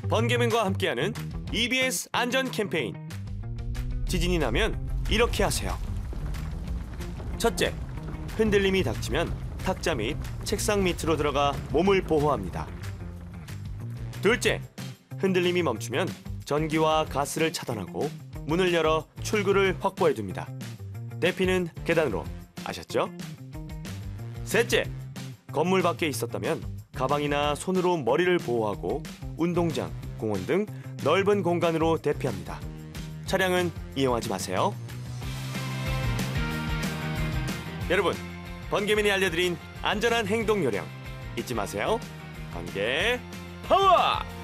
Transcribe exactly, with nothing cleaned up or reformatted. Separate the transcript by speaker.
Speaker 1: 번개맨과 함께하는 이비에스 안전 캠페인. 지진이 나면 이렇게 하세요. 첫째, 흔들림이 닥치면 탁자 및 책상 밑으로 들어가 몸을 보호합니다. 둘째, 흔들림이 멈추면 전기와 가스를 차단하고 문을 열어 출구를 확보해 둡니다. 대피는 계단으로. 아셨죠? 셋째, 건물 밖에 있었다면 가방이나 손으로 머리를 보호하고 운동장, 공원 등 넓은 공간으로 대피합니다. 차량은 이용하지 마세요. 여러분, 번개맨이 알려드린 안전한 행동 요령 잊지 마세요. 번개 파워!